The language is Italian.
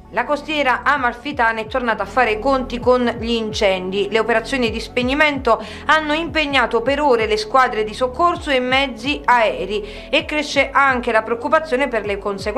La costiera amalfitana è tornata a fare i conti con gli incendi. Le operazioni di spegnimento hanno impegnato per ore le squadre di soccorso e mezzi aerei e cresce anche la preoccupazione per le conseguenze